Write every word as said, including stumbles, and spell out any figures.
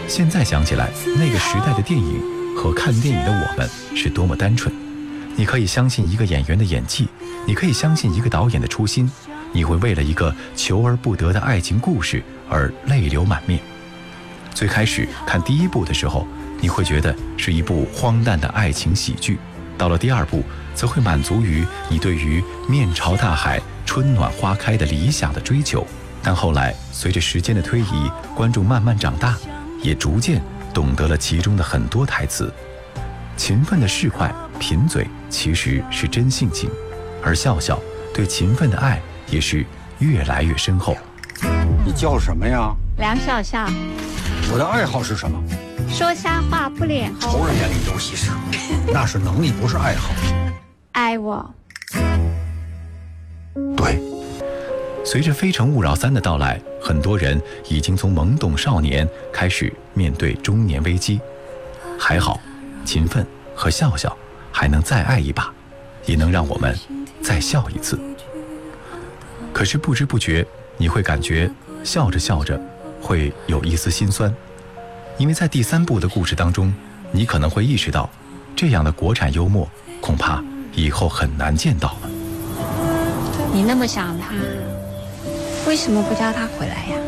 现在想起来，那个时代的电影和看电影的我们是多么单纯。你可以相信一个演员的演技，你可以相信一个导演的初心，你会为了一个求而不得的爱情故事而泪流满面。最开始看第一部的时候，你会觉得是一部荒诞的爱情喜剧，到了第二部则会满足于你对于面朝大海春暖花开的理想的追求。但后来随着时间的推移，观众慢慢长大，也逐渐懂得了其中的很多台词。勤奋的市侩贫嘴其实是真性情，而笑笑对勤奋的爱也是越来越深厚。 你叫什么呀？ 梁笑笑。 我的爱好是什么？ 说瞎话不脸红。 仇人眼里有喜事，那是能力，不是爱好。 爱我。 对。 随着《非诚勿扰三》的到来，很多人已经从懵懂少年开始面对中年危机。还好，勤奋和笑笑还能再爱一把，也能让我们再笑一次。可是不知不觉，你会感觉笑着笑着会有一丝心酸，因为在第三部的故事当中，你可能会意识到，这样的国产幽默恐怕以后很难见到了。 你那么想他，为什么不叫他回来呀？